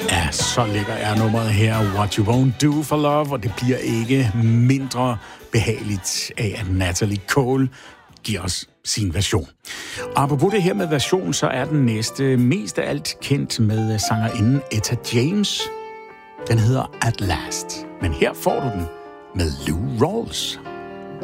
Ja, så lækker er nummeret her, What You Won't Do For Love, og det bliver ikke mindre behageligt af, at Natalie Cole giver os sin version. Og apropos det her med version, så er den næste mest af alt kendt med sangerinden Etta James. Den hedder At Last, men her får du den med Lou Rawls.